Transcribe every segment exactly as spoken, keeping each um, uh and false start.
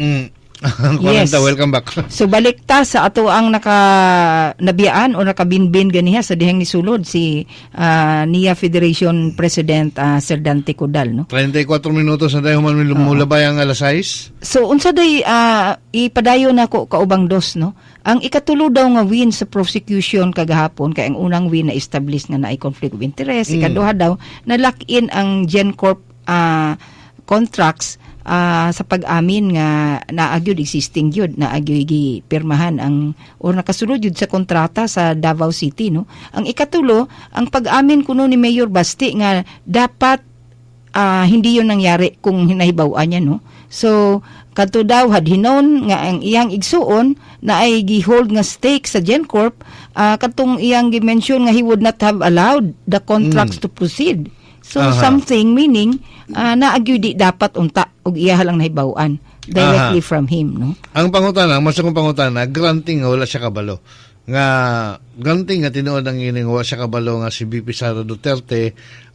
Mm. Yes. Welcome back. So balik ta sa ato ang naka nabiyaan o nakabinbin ganiha sa dihang ni sulod si uh, N I A Federation President uh, Sir Dante Codal, no. thirty-four minutos na tayo human lumulabay ang alas sais. So unsa day uh, ipadayon nako kaubang dos, no. Ang ikatulo daw nga win sa prosecution kagahapon kay ang unang win na establish nga naay conflict of interest, mm. ikaduha daw na lock in ang GenCorp uh, contracts Uh, sa pag-amin nga naagyod existing yun, naagyoy gipirmahan ang o nakasulod yun sa kontrata sa Davao City, no. Ang ikatulo, ang pag-amin kuno ni Mayor Basti nga dapat uh, hindi yun nangyari kung hinahibawan niya, no. So kadto daw hadhinon nga ang iyang igsuon na ay gihold nga stake sa GenCorp, uh, katong iyang gi-mention nga he would not have allowed the contracts mm. to proceed. So uh-huh. something meaning uh, naagyo di dapat unta og iya lang nahibaw-an directly uh-huh. from him, no. Ang pangutana, mas akong pangutana, granting nga wala siya kabalo. Nga granting nga tinuod ang ining wala siya kabalo nga si B P Sara Duterte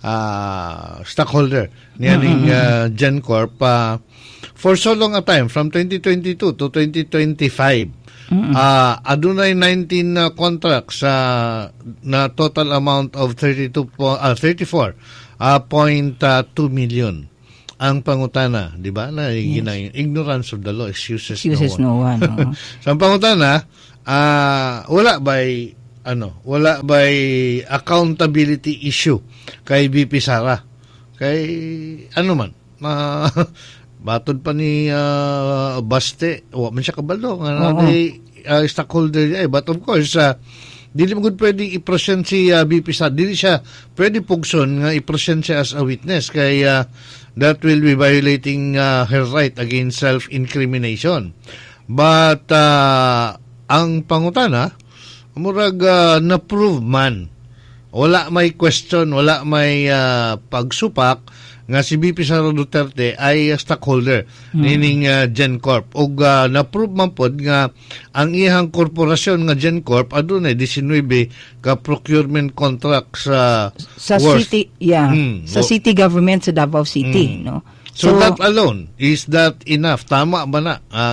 uh, stockholder niya ning uh, GenCorp uh, for so long a time from twenty twenty-two to twenty twenty-five. Mm-hmm. Uh, adunay nineteen uh, contracts uh, na total amount of thirty-two uh, thirty-four point two million ang pangutana, di ba? Na yes. Ignorance of the law excuses, excuses no one. No one. So ang pangutana, uh, wala by ano, wala by accountability issue kay B P Sara. Kay ano man, uh, batod pa ni uh, Baste, wa man siya kabalo nga uh, uh, stockholder niya. But of course, uh, dili mo gud pwede i-present si uh, B P Sara. Dili siya pwede pugson nga i-present siya as a witness kay uh, that will be violating uh, her right against self-incrimination. But uh, ang pangutana, murag uh, na-prove man. Wala may question, wala may uh, pagsupak nga si B P Sara Duterte ay uh, stockholder hmm. nining uh, GenCorp. O uh, na-prove man pod nga ang iyang korporasyon nga GenCorp adunay nineteen ka procurement contract sa sa worth. city, yeah, hmm. sa city government sa Davao City, hmm. no. So, so that alone, is that enough? Tama ba na? Uh,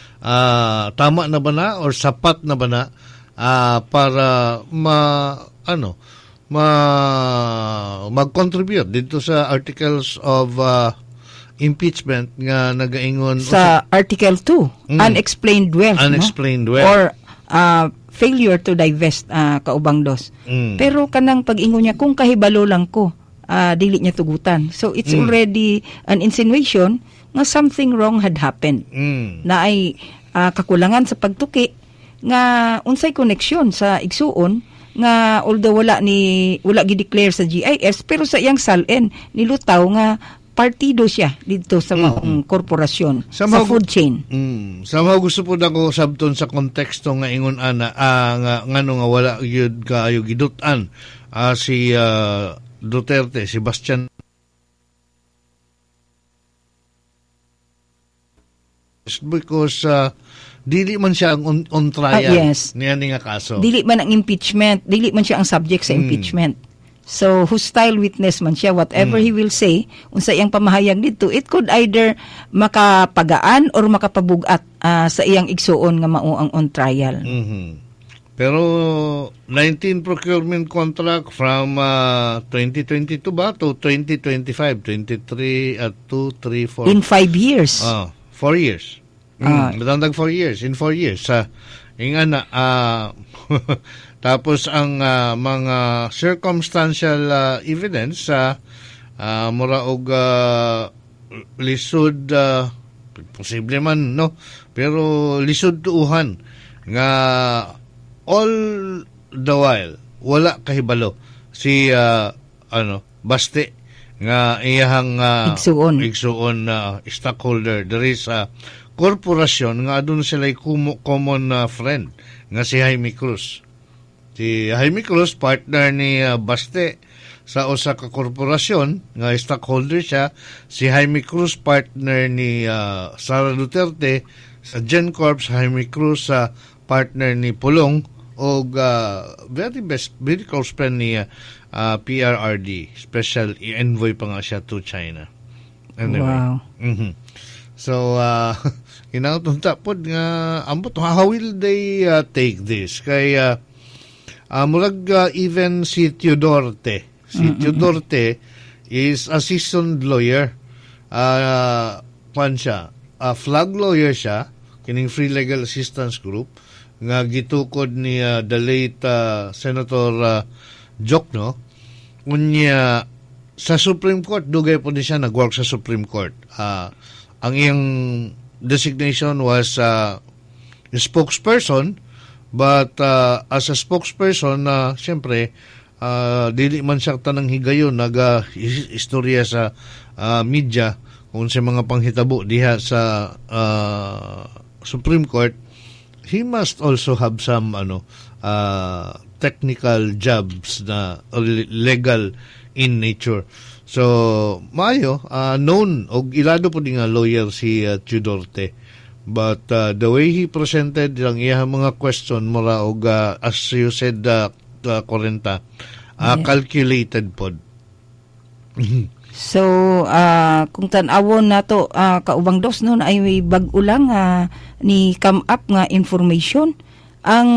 uh, tama na ba na or sapat na ba na uh, para ma ano ma mag-contribute dito sa articles of uh, impeachment nga nagaingon sa o, Article two, mm, unexplained wealth, unexplained no? wealth Or uh, failure to divest uh, kaubang dos. Mm. Pero kanang pag-ingon niya kung kahibalo lang ko, uh, dili niya tugutan. So it's mm. already an insinuation nga something wrong had happened. Mm. Na ay uh, kakulangan sa pagtuki nga unsay koneksyon sa igsuon nga although wala ni wala gi-declare sa G I S pero sa iyang salen nilutaw nga partido siya dito sa mm-hmm. korporasyon somehow, sa food chain. Mm, somehow gusto po ako sabton sa konteksto nga ingon ana uh, nga ngano nga wala gyud kaayo gidutan uh, si uh, Duterte, si Bastian because uh, dili man siya ang on, on trial uh, yes. niya nga kaso. Dili man ang impeachment, dili man siya ang subject sa mm. impeachment. So hostile witness man siya, whatever mm. he will say, unsa iyang pamahayag dito, it could either makapagaan or makapabugat uh, sa iyang igsuon nga mao ang on trial. Mm-hmm. Pero nineteen procurement contract from uh, twenty twenty-two ba to twenty twenty-five, twenty-three at uh, two, three, four. In five years. Ah, four years. Mm, uh, four years. In four years. Sa, uh, inga na, uh, tapos ang uh, mga circumstantial uh, evidence sa uh, uh, mura og uh, lisod, uh, posible man, no? Pero lisod tuuhan nga all the while, wala kahibalo si, uh, ano, Baste, nga iyahang uh, igsuon, igsuon uh, stockholder. There is a korporasyon nga adun sila common uh, friend nga si Jaime Cruz. Si Jaime Cruz, partner ni uh, Baste sa usa ka korporasyon nga stockholder siya. Si Jaime Cruz, partner ni uh, Sara Duterte sa GenCorp. Si Jaime Cruz, sa uh, partner ni Pulong o uh, very best, very close friend ni uh, uh, P R R D, special envoy pa nga siya to China. Anyway. Wow. Mm-hmm. So, uh, inautong tapod nga, ambot, how will they uh, take this? Kay, uh, uh, murag uh, even si Teodorte. Si mm-hmm. Teodorte is a seasoned lawyer. Uh, pan siya, a flag lawyer siya, kining Free Legal Assistance Group, nga gitukod ni uh, the late uh, Senator uh, Jokno. Unya, sa Supreme Court, dugay po din siya nag-work sa Supreme Court. Uh, ang iyang designation was uh, a spokesperson, but uh, as a spokesperson, uh, siyempre, uh, dili man siya tanang higayon, nag-istorya sa uh, media kung sa mga panghitabo diha sa uh, Supreme Court. He must also have some ano uh, technical jobs na legal in nature. So, maayo, uh, known, o ilado po din nga lawyer si uh, Teodorte. But uh, the way he presented ang iyang mga question, mura, og, uh, as you said, uh, uh, Corenta, uh, yeah. calculated po. So, uh, kung tan-awon na to, uh, kaubang dos, no, ay may bag-o lang uh, ni come up nga information. Ang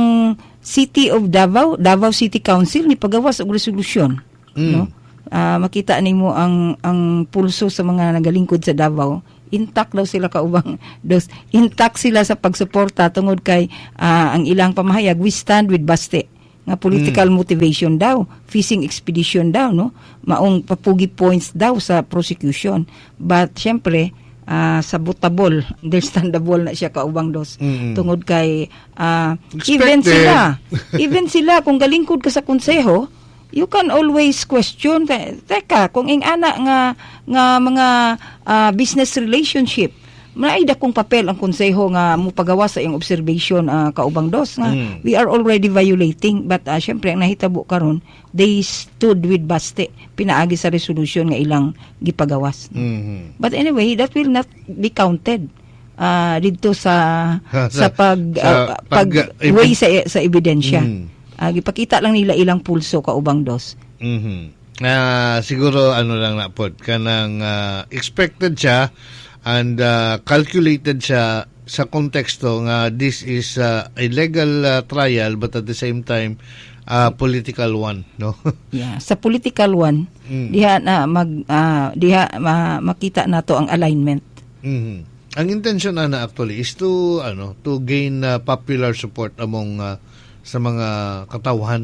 City of Davao, Davao City Council, ni pagawas og resolusyon. Mm. No? Uh, makita nimo ang ang pulso sa mga nagalingkod sa Davao. Intact daw sila kaubang dos. Intact sila sa pagsuporta tungod kay uh, ang ilang pamahayag, we stand with Baste. Nga political mm. motivation daw, fishing expedition daw, no? Maong papugi points daw sa prosecution. But syempre, uh, sabotable, understandable na siya kaubang dos. Mm-hmm. Tungod kay uh, even sila, even sila kung galingkod ka sa konseho, you can always question, teka, kung ing ana nga nga mga uh, business relationship, may dakong papel ang konseho nga mupagawa sa iyong observation uh, kaubang dos nga mm. we are already violating, but uh, syempre ang nahitabo karon, they stood with Baste, pinaagi sa resolution nga ilang gipagawas. Mm-hmm. But anyway, that will not be counted uh, dito sa sa, sa pag uh, pag, pag uh, way sa sa ebidensya. Mm. Uh, gipakita lang nila ilang pulso kaubang dos. Mhm. Uh, siguro ano lang na pod kanang uh, expected siya and uh, calculated siya sa konteksto nga this is uh, a legal uh, trial but at the same time uh, political one, no? Yeah, sa political one, mm. diha na mag uh, diha ma, makita nato ang alignment. Mhm. Ang intention na actually is to ano to gain uh, popular support among uh, sa mga katawhan.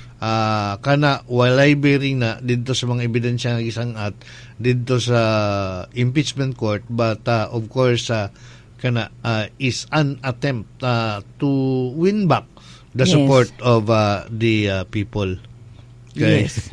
Uh, kana walay bearing na dito sa mga ebidensya nga gisangat dito sa impeachment court, but uh, of course uh, kana uh, is an attempt uh, to win back the yes. support of uh, the uh, people. Okay. Yes.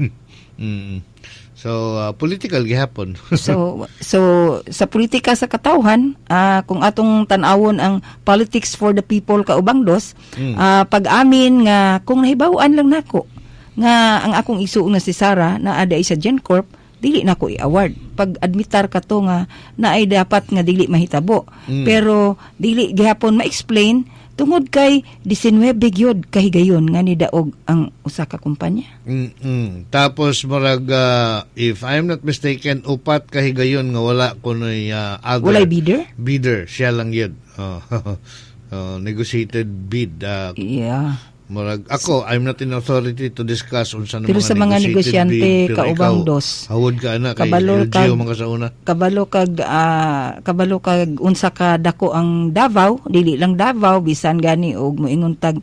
mm. So uh, political gihapon. so so sa politika sa katawhan, uh, kung atong tan-awon ang politics for the people kaubang dos, mm. uh, pag-amin nga kung nahibaw-an lang nako nga ang akong isuon na si Sarah na ada sa GenCorp, dili nako i-award. Pag-admitar ka to nga na ay dapat nga dili mahitabo. Mm. Pero dili gihapon ma-explain tungod kay nineteen gyud kahigayon nga ni daog ang usa ka kumpanya. Mm-mm. Tapos murag uh, if I'm not mistaken, upat kahigayon nga wala kunoy uh, other walay bidder? Bidder, siya lang yun. Oh, uh, negotiated bid. Uh, yeah. Murag ako, I'm not in authority to discuss unsa na pero mga sa mga negosyante bid, kaubang dos. Hawod ka ana kay kabalo L G O mga sa una. Kabalo kag uh, kabalo kag unsa ka dako ang Davao, dili lang Davao, bisan gani og moingon tag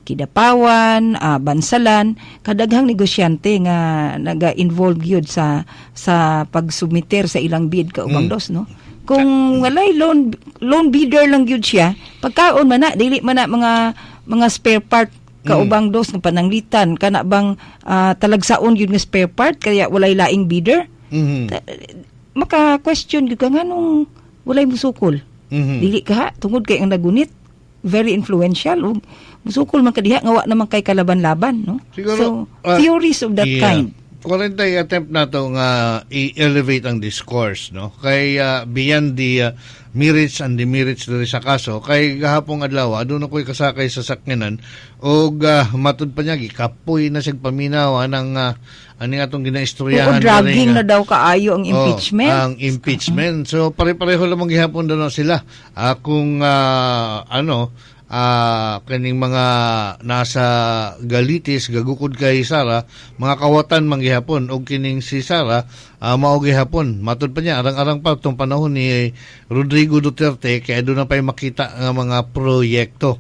Kidapawan, uh, Bansalan, kadaghang negosyante nga naga-involve gyud sa sa pagsubmiter sa ilang bid kaubang mm. dos, no? Kung walay loan loan bidder lang gyud siya, pagkaon man na dili man na mga mga spare part kaubang dos ng pananglitan, kana bang uh, talagsaon yun nga spare part kaya walay laing bidder. Mm-hmm. Ta- maka-question yun ka nga nung walay musukol. Mm-hmm. Dili ka, tungod kay ang nagunit, very influential. O, musukol man kadiha, nga wa naman kay kalaban-laban. No? Siguro, so, uh, theories of that yeah. kind. Kurentay attempt na to nga i-elevate ang discourse, no? Kay uh, beyond the uh, merits and demerits diri sa kaso, kay gahapong adlaw aduna ko'y kasakay sa sakyanan og uh, matud pa niya gikapoy na sig paminawa ng uh, ani atong ginaistoryahan. Oo, dragging na, na daw kaayo ang impeachment. Oh, ang impeachment. So pare-pareho lamang gihapon daw sila. Uh, kung uh, ano uh, kaning mga nasa galitis gagukod kay Sara, mga kawatan manggihapon og kining si Sara uh, mao gihapon. Matud pa niya arang-arang pa tong panahon ni Rodrigo Duterte kay aduna pay makita nga mga proyekto.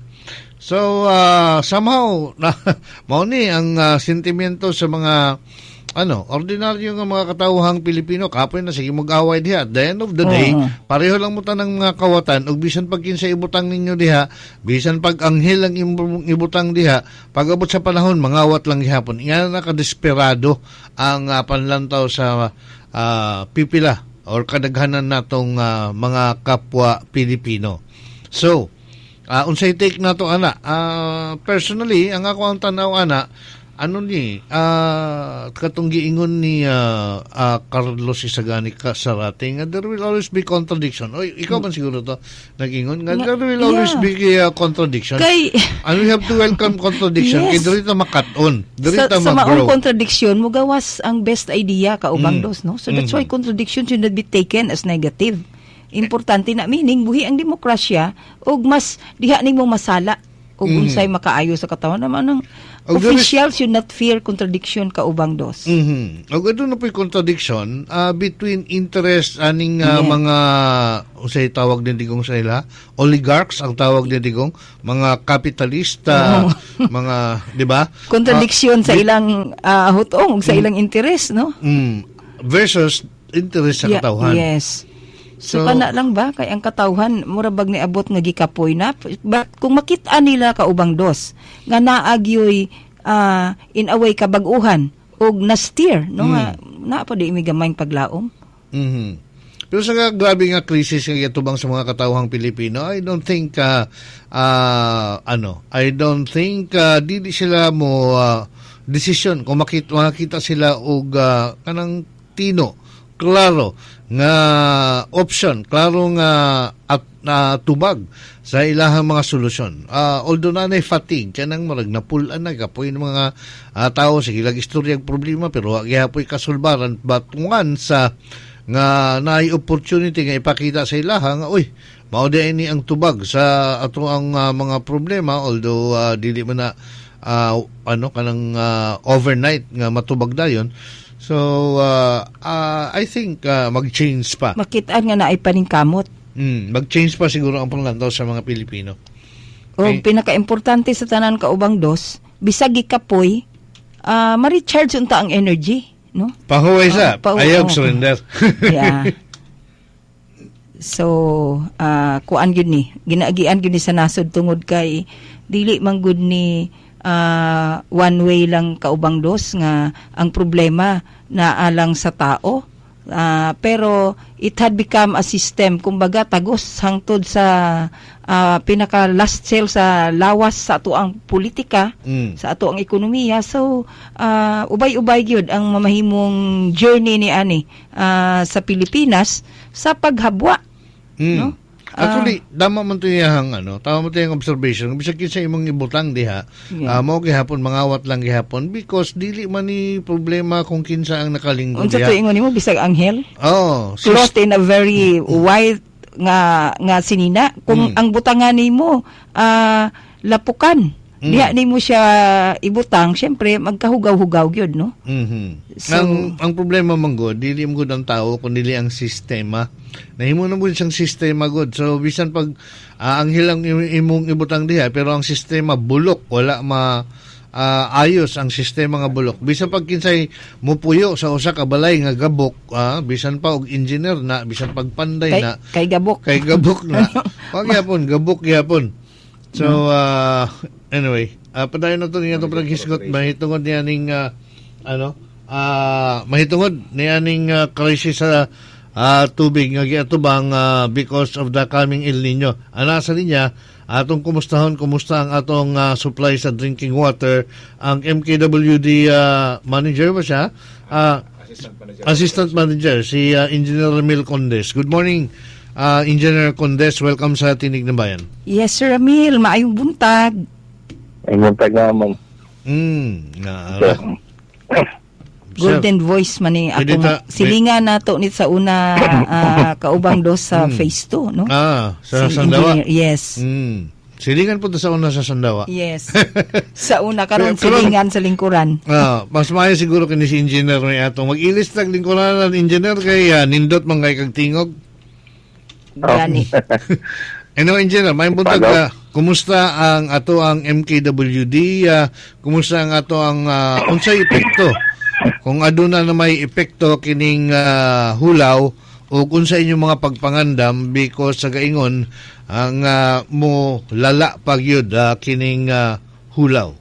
So uh, somehow na mao ni ang uh, sentimento sa mga ano, ordinaryo nga mga katawhang Pilipino, kapoy na sige mag-away diha. At the end of the day, uh-huh. pareho lang mo tanang mga kawatan, ug bisan pag kinsa ibutang ninyo diha, bisan pag anghel ang ibutang diha, pag abot sa panahon, mangawat lang gihapon. Nga nakadesperado ang uh, panlantaw sa uh, pipila or kadaghanan natong uh, mga kapwa Pilipino. So, uh, unsay take nato ana? Uh, personally, ang ako ang tanaw ana, ano ni uh, katong giingon ni uh, uh, Carlos Isagani Kasarate nga there will always be contradiction. Oy, ikaw man siguro to nag-ingon nga there will yeah. always be uh, contradiction. Kay, and we have to welcome contradiction. Yes. Kay dito makat-on. Dito sa, sa maong contradiction mo gawas ang best idea ka ubang mm. dos, no? So that's mm-hmm. why contradiction should not be taken as negative. Importante na meaning buhi ang demokrasya ug mas diha nimo masala ug mm-hmm. unsay makaayo sa katawan naman ng official should not fear contradiction kaubang dos. Mhm. Og adto na po'y contradiction uh, between interest aning uh, yeah. mga usay tawag din digong sa ila, oligarchs ang tawag din digong mga kapitalista, oh. mga 'di ba? Contradiction uh, sa ilang uh, hutong ug sa ilang interest, no? Mm, versus interest sa yeah, katawhan. Yes. So, so kana lang ba kay ang katawhan murabag ni abot nga gikapoy na but kung makita nila kaubang dos nga naagyoy uh, in a way kabag-uhan og na-steer no mm. nga na pa di migamayng paglaom. Mhm. Pero sa nga, grabe nga krisis nga gitubang sa mga katawhang Pilipino, I don't think uh, uh, ano, I don't think uh, dili sila mo uh, decision kung makita, makita sila og uh, kanang tino klaro nga option, klaro nga at na tubag sa ilahang mga solusyon. Uh, although na na fatigue, kanang marag napulan na kapoy ng mga uh, tao sa ilang istoryang problema pero wag yapoy kasulbaran but once sa nga naay opportunity nga ipakita sa ilaha nga uy mao di ini ang tubag sa ato ang uh, mga problema although uh, dili man na uh, ano kanang uh, overnight nga matubag dayon. So, uh, uh, I think uh, mag-change pa. Makitaan nga na ay paningkamot. Mm, mag-change pa siguro ang panglantaw sa mga Pilipino. O okay. Pinaka-importante sa tanan kaubang dos, bisag gikapoy, uh, ma-recharge unta ang energy, no? Pahuway sa, uh, pahu- ayaw surrender. Yeah. So, uh, kuan yun ni, ginaagian yun ni sa nasod tungod kay dili man gud ni Uh, one way lang kaubang dos nga ang problema na alang sa tao uh, pero it had become a system kumbaga tagos hangtod sa uh, pinaka last cell sa lawas sa ato ang politika mm. sa ato ang ekonomiya so uh, ubay-ubay gyud ang mamahimong journey ni ani uh, sa Pilipinas sa paghabwa mm. no. Actually, uh, dama man ito yung, ano, tama mo ito yung observation. Bisag sa imong ibutang diha, yeah. uh, mao gihapon, mangawat lang gihapon because dili man ni problema kung kinsa ang nakalinggo diha. Unsa to ingon nimo bisag anghel? Oh. Clothed in a very white nga nga sinina. Kung mm. ang butangan nimo uh, lapukan. Mm. Diha nimo siya ibutang, syempre magkahugaw-hugaw gyud, no? Mhm. So, ang ang problema man gud, dili mo gud ang tao kundi dili ang sistema. Nahimo na mo siyang sistema gud. So bisan pag uh, ang hilang imong ibutang diha pero ang sistema bulok, wala ma uh, ayos ang sistema nga bulok. Bisan pag kinsay mupuyo sa usa ka balay nga gabok, uh, bisan pa og engineer na, bisan pag panday kay, na kay gabok. Kay gabok na. Wag yapon, gabok yapon. So uh, anyway, uh, padayon na ito niya itong paghisgot. Mahitungod niya ning, uh, ano, uh, mahitungod niya ning uh, crisis sa uh, tubig nga giatubang uh, because of the coming El Nino. Ana sa niya, atong kumustahon kumusta ang atong uh, supply sa drinking water. Ang M K W D uh, manager ba siya? Uh, Assistant Manager. Assistant Manager, si uh, Engineer Ramil Condes. Good morning, uh, Engineer Condes. Welcome sa Tinig ng Bayan. Yes, Sir Ramil. Maayong buntag. Ay buntag naman. Hmm. Na, Golden Sir, voice man ni ako ta, silingan nato nit sa una uh, kaubang dos sa hmm. phase two, no? Ah, sa si Sandawa. Engineer, yes. Hmm. Silingan po sa una sa Sandawa. Yes. Sa una karon silingan sa lingkuran. Ah, mas maayo siguro kini si engineer ni atong mag-ilis tag lingkuran ng engineer kay uh, nindot man kay kag tingog. Gani. Ano, engineer, may buntag ka. Kumusta ang ato ang M K W D? Uh, kumusta ang ato ang uh, unsay epekto? Kung aduna na may epekto kining uh, hulaw o kung sa inyong mga pagpangandam because sa gaingon ang uh, mo lala pagyud uh, kining uh, hulaw.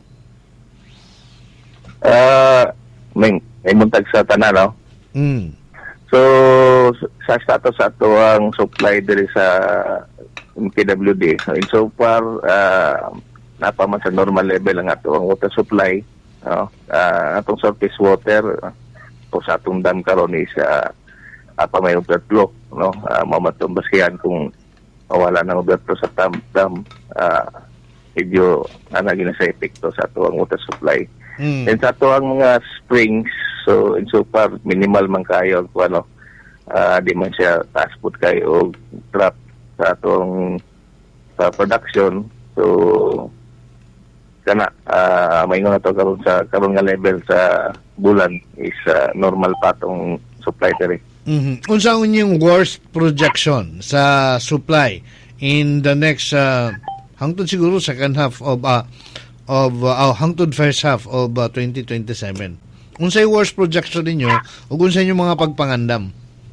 Uh, may, may muntag sa tanan, no? Mm. So, sa status ato ang supply diri sa M K W D. So, in so far, uh, napaman sa normal level ang ato ang water supply. No? Uh, atong surface water o sa atong dam karon is uh, apa may overflow, no? Uh, mamatong basihan kung mawala ng overflow sa dam, dam uh, medyo nanagin na sa epekto sa ato ang water supply. Mm. And sa ato ang mga springs, so in so far minimal man kayo kung ano, uh, di man siya taas put kayo o drop sa atong sa production. So kana uh, may nga to karon sa karon nga level sa bulan is uh, normal pa tong supply diri. Mhm. Unsa ang inyong worst projection sa supply in the next uh, hangtod siguro second half of uh, of uh, hangtod first half of uh, twenty twenty-seven? Unsay worst projection ninyo ug unsa inyong mga pagpangandam?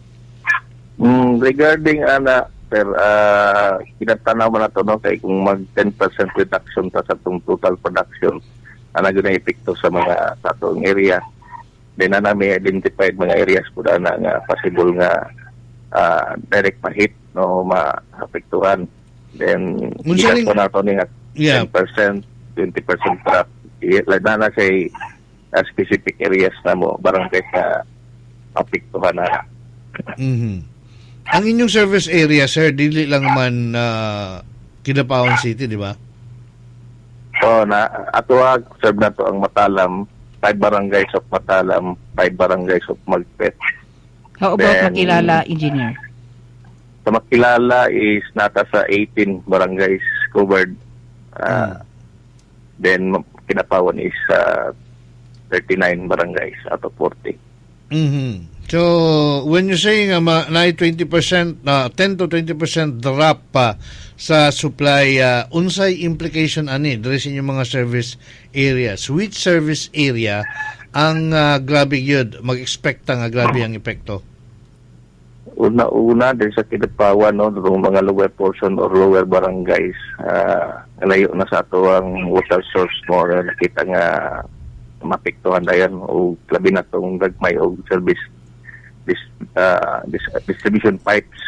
Mm, regarding ana per uh, kinatanaw man nato no kay kung mag ten percent reduction ta sa atong total production ana gyud na epekto sa mga sa atong area. Then na may identified mga areas po na nga possible nga uh, direct ma-hit no maapektuhan. Then Unsaling, po nato ni nga yeah. ten percent, twenty percent drop. Like na na say uh, specific areas na mo barangay na apektuhan na. Mhm. Ang inyong service area, sir, dili lang man uh, Kidapawan City, di ba? So, na, ato ag, serve na to ang Matalam, five barangays of Matalam, five barangays of Magpet. How about Then, Makilala, engineer? Sa Makilala is nata sa eighteen barangays covered. Uh, hmm. Then, Kidapawan is uh, thirty-nine barangays out of forty. Mm-hmm. So, when you say nga ma, na twenty percent, uh, ten to twenty percent drop pa sa supply, uh, unsay implication ani diri sa inyong mga service areas? Which service area ang uh, grabe yun, mag-expect nga grabe ang epekto? Una-una, dahil sa Kidapawan, no, yung mga lower portion or lower barangays, uh, layo na sa ato ang water source mo, nakita nga mapektuhan na yan, o labi na itong gagmay o service Dis, uh, dis, distribution pipes.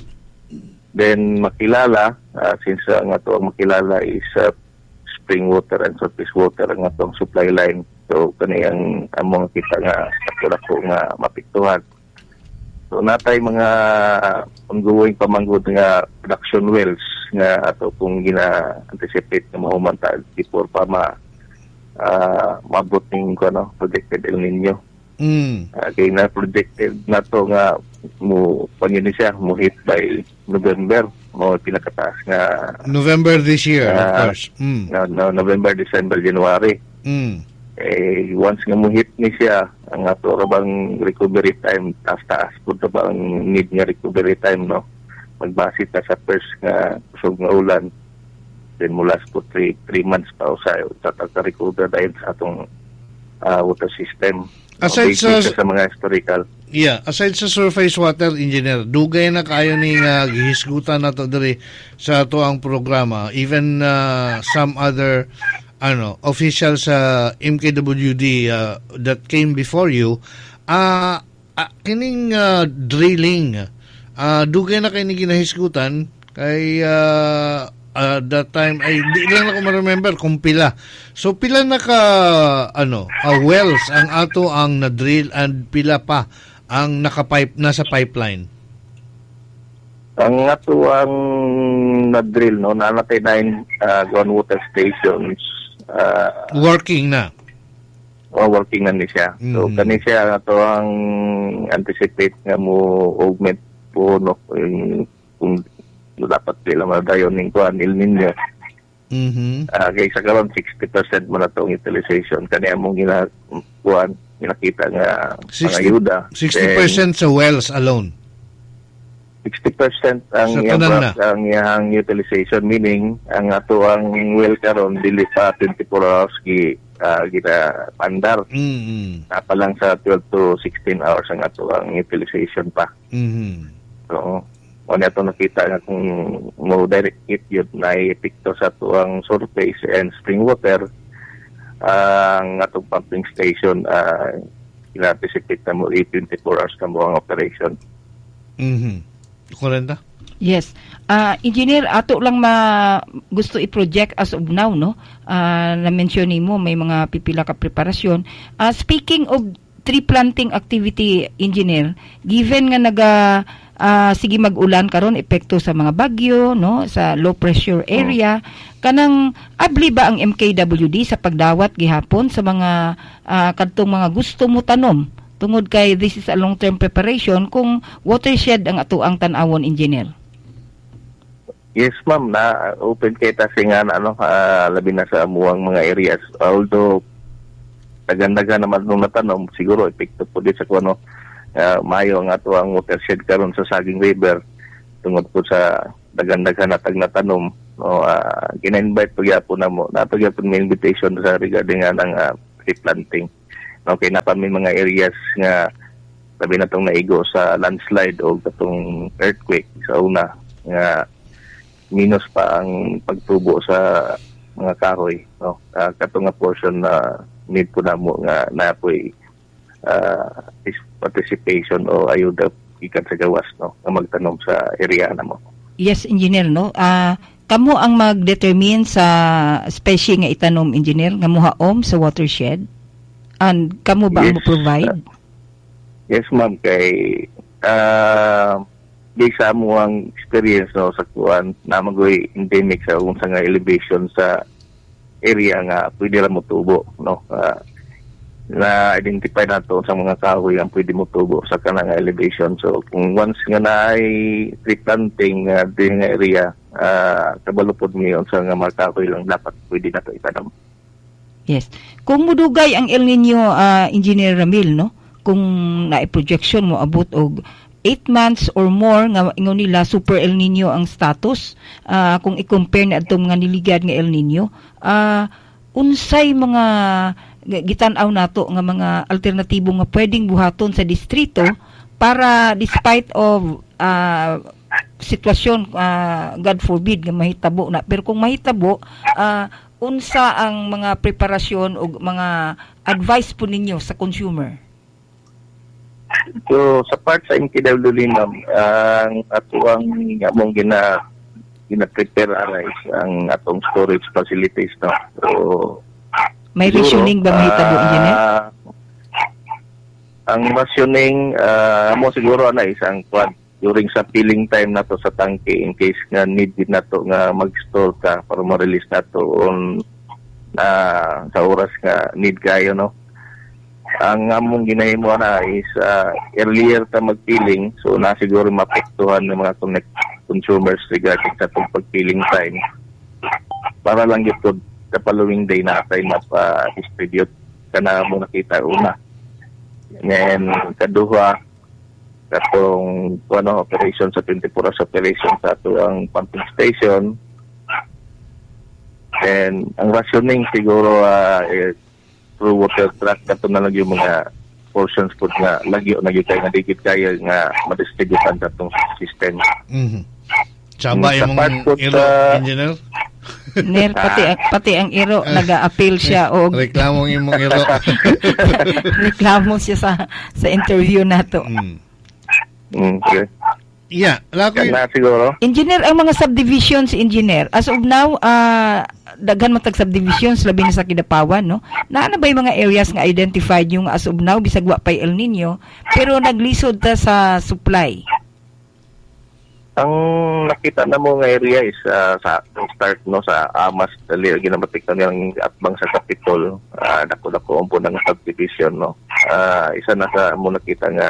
Then Makilala, uh, since uh, nga to ang Makilala is uh, spring water and surface water ang atong supply line. So kaniyang among kita nga ako nga mapiktuhan. So natay mga ongoing pamanggod nga production wells nga ato kung gina-anticipate na mahumantag before pa ma uh, mabot ning ano, projected El Nino. Mm. Uh, kaya na projected na to nga mo pangini siya mo hit by November mo pinakataas nga November this year uh, of course. Mm. No, no, November, December, January. Mm. Eh once nga mo hit ni siya ang ato rabang recovery time taas-taas pud ba ang need nga recovery time no magbase ta sa first nga kusog nga ulan then mula po three, three months pa usahay sa recover dahil sa atong uh, water system. Aside sa, sa, sa mga historical. Yeah, aside sa surface water engineer, dugay na kayo ni uh, gihisgutan na to diri sa to ang programa. Even uh, some other ano officials sa uh, M K W D uh, that came before you, uh, uh, kining uh, drilling, uh, dugay na kayo ni ginahisgutan kay uh, uh, that time ay di lang ako ma-remember kung pila. So pila na ka ano, uh, wells ang ato ang na-drill and pila pa ang naka-pipe nasa pipeline. Ang ato ang na-drill no, na natay nine uh, groundwater stations uh, working na. O working na ni siya. Mm. So kani siya ato ang anticipate nga mo augment po no yung, kung dapat sila madayon ning kuan El Nino. Mhm. Ah uh, kaysa karon sixty percent mo na tong utilization kani among gina kuan nakita nga ang ayuda. sixty percent sa wells alone. sixty percent ang so, iyang ang iyang utilization, meaning ang ato ang well karon dili pa twenty-four hours gi uh, gina pandar. Mm-hmm. Napa lang sa twelve to sixteen hours ang ato ang utilization pa. Mm-hmm. So mo na ito nakita nga kung mo direct hit yun na epekto sa ato ang surface and spring water, uh, ang atong pumping station uh, ina-anticipate na mo twenty-four hours na mo ang operation. Mhm. Kurenta? Yes. Uh, engineer, ato lang ma gusto i-project as of now, no? Uh, na-mention mo, may mga pipila ka preparasyon. Uh, speaking of tree planting activity, engineer, given nga naga uh, sige mag-ulan karon epekto sa mga bagyo, no? Sa low pressure area, oh. Kanang abli ba ang M K W D sa pagdawat gihapon sa mga uh, kadtong mga gusto mo tanom? Tungod kay this is a long-term preparation kung watershed ang ato ang tan-awon, engineer. Yes, ma'am, na open kay ta singa na ano uh, labi na sa amuang mga areas. Although tagandaga naman nung natanom, siguro epekto po din sa kuno uh, mayo ang ato ang watershed karon sa Saging River tungod po sa tagandaga na tag natanom. No, uh, gina-invite po gyapon na mo. Nato gyapon may invitation sa regarding nga ng uh, tree planting. Okay, na pa may mga areas nga sabi na itong naigo sa landslide o katong earthquake sa una nga minus pa ang pagtubo sa mga kahoy, no? Uh, katong nga portion na need po na mo nga na po uh, participation o ayuda ikan sa gawas, no? Nga magtanom sa area na mo. Yes, engineer, no? Uh, kamo ang mag-determine sa species nga itanom, engineer, nga muhaom sa watershed? And kamo ba yes, ang mo-provide? Uh, yes, ma'am. Kay uh, based sa mo ang experience no, sa kuan na magoy endemic sa unsa nga elevation sa area nga pwede ra mo tubo. No? Uh, na-identify na to sa mga kahoy ang pwede mo tubo sa kanang elevation. So kung once nga na ay tree planting uh, din nga area, uh, kabalupod mo yun sa nga mga kahoy lang dapat pwede na to itanam. Yes. Kung mudugay ang El Nino, uh, Engineer Ramil, no? Kung na-projection mo abot og eight months or more nga ingon nila super El Nino ang status, uh, kung i-compare na adtong mga niligad nga El Nino, uh, unsay mga gitan-aw nato nga mga alternatibo nga pwedeng buhaton sa distrito para despite of uh, sitwasyon, uh, God forbid nga mahitabo na, pero kung mahitabo, uh, unsa ang mga preparasyon o mga advice po ninyo sa consumer? So sa part sa M K W D ma'am, ang uh, ato ang among gina gina-prepare arais ang atong storage facilities, no. So may rationing ba mahitabo, uh, engineer? Ang rationing uh, mo siguro na isang kwan during sa filling time nato sa tangke in case nga need nato nga mag-store ka para ma-release nato on na uh, sa oras nga need kayo, no. Ang among ginahimo na is uh, earlier ta mag-filling, so na siguro mapektuhan ng mga consumers regarding sa itong pag-filling time para lang ito the following day na tayo mapa-distribute ka na mo nakita una. And kaduha katong ano, operation sa twenty-four hours operation sa ato ang pumping station. And ang rationing siguro uh, eh, through water truck kato na lang yung mga portions po nga lagyo na yung kayo nga digit kayo nga madistributan sa itong system. Mm-hmm. Tsaba yung mga iro, engineer? Ner, pati, pati ang iro, nag-a-appeal siya o reklamong imong iro. Reklamo siya sa sa interview nato. Mm. Okay. Yeah, lako Kana siguro. Engineer, ang mga subdivisions, engineer, as of now, ah daghan matag subdivisions, labi na sa Kidapawan, no? Naana ba yung mga areas nga identified yung as of now, bisag wa pa'y El Nino, pero naglisod ta sa supply? Ang nakita na mo nga area is uh, sa start no sa Amas dali ginamatik na nilang atbang sa Capitol, uh, dako-dako po ng subdivision no. Uh, isa na sa mo nakita nga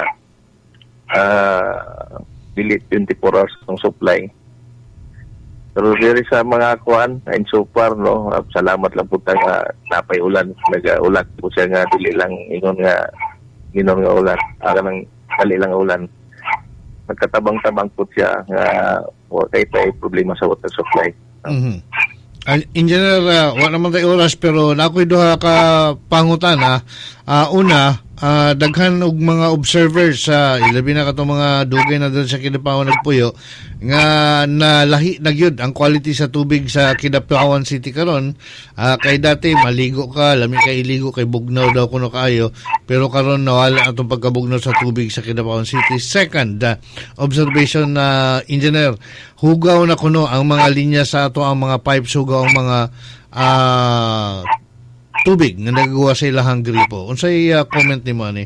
uh, dili twenty-four hours ng supply. Pero diri sa mga kuan and so far no, uh, salamat lang po ta nga napay ulan, nag-ulat po siya nga dili lang ingon nga ginon nga ulan, aga nang dali lang ulan. Nagkatabang-tabang po siya nga uh, kay tay problema sa water supply. Mhm. Uh, Engineer, uh, wala naman tayo oras pero nakoy duha ka pangutana. Uh, una, uh, daghan og mga observers sa uh, ilabi na kato mga dugay na doon sa Kidapawan nagpuyo nga nalahi na gyud ang quality sa tubig sa Kidapawan City karon. Uh, kay dati maligo ka, lami kay iligo kay bugnaw daw kuno kaayo, pero karon nawala atong pagkabugnaw sa tubig sa Kidapawan City. Second, uh, observation na uh, engineer, hugaw na kuno ang mga linya sa ato, ang mga pipes, hugaw ang mga uh, tubig nga nagagawa sa ilahang gripo. Unsay uh, comment nimo ani?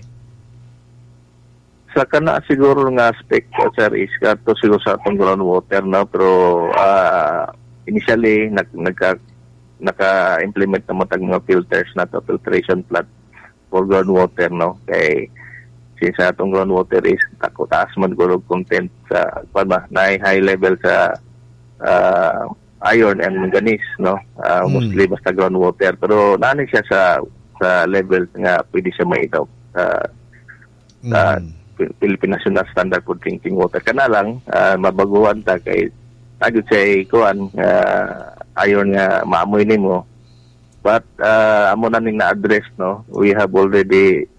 Sa kana siguro nga aspect uh, sir is kato siguro sa atong groundwater no, pero uh, initially nag nagka naka-implement na matag mga filters na to, filtration plant for groundwater no, kay since atong groundwater is tako taas man gulog content sa kuan ba na high level sa uh, iron and manganese no, uh, mm. mostly basta groundwater, pero nani siya sa sa level nga pwede siya maitaw sa uh, sa mm. Philippine National Standard for Drinking Water. Kana lang uh, mabaguhan ta kay agud say kuan uh, iron nga maamoy nimo, but uh, amo na ning na-address no, we have already